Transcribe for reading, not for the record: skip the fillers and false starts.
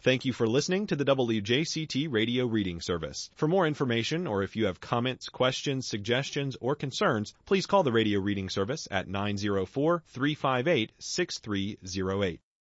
Thank you for listening to the WJCT Radio Reading Service. For more information, or if you have comments, questions, suggestions, or concerns, please call the Radio Reading Service at 904-358-6308.